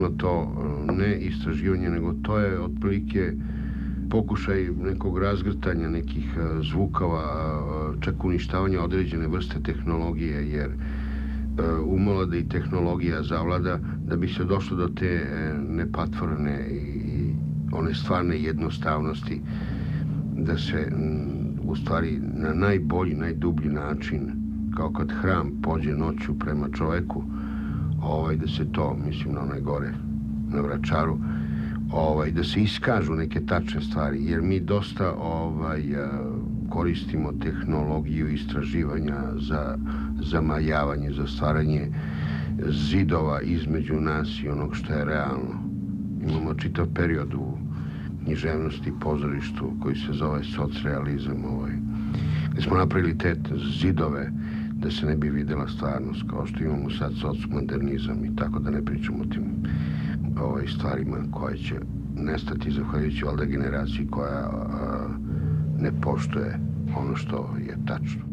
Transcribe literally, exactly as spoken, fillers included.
To ne istraživanje, nego to je otprilike pokušaj nekog razgrtanja nekih zvukova, čak uništavanja određene vrste tehnologije, jer umalo da i tehnologija zavlada, da bi se došlo do te nepatvorne i one stvarne jednostavnosti, da se u stvari na najbolji, najdublji način, kao kad hram pođe noću prema čoveku, ovaj, da se to, mislim na onaj gore, na Vračaru, ovaj, da se iskažu neke tačne stvari, jer mi dosta ovaj, koristimo tehnologiju istraživanja za zamajavanje, za stvaranje zidova između nas i onog što je realno. Imamo čitav period u književnosti i pozorištu koji se zove socrealizam, ovaj, gde smo napravili te zidove da se ne bi videla stvarnost, kao što imamo sad socmodernizam i tako, da ne pričamo o tim ovaj, stvarima koje će nestati zahvaljujući valjda generaciji koja a, ne poštuje ono što je tačno.